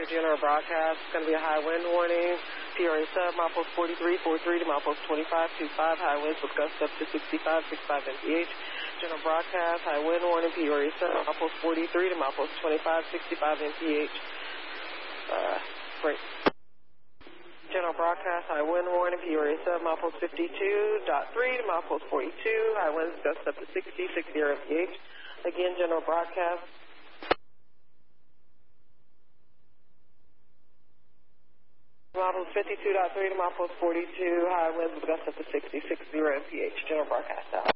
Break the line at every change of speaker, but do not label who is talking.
your general broadcast. It's going to be a high wind warning. Peoria sub, milepost 4343 to milepost 2525. High winds with gusts up to 65 mph. General broadcast, high wind warning. Peoria sub, milepost 43 to milepost 65 mph. Break. General broadcast, high wind warning. Peoria sub, milepost 52.3 to milepost 42. High winds gusts up to 60 mph. Again, general broadcast. Milepost 52.3 to milepost 42. High winds with gusts up to 60 mph. General broadcast out.